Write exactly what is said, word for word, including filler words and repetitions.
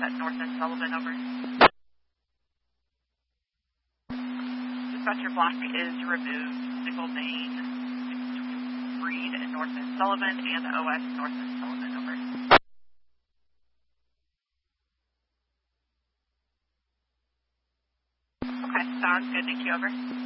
at North and Sullivan, over. Dispatcher block is removed. Single main between Reed and North and Sullivan and O S North and Sullivan, over. Okay, sounds good. Thank you, over.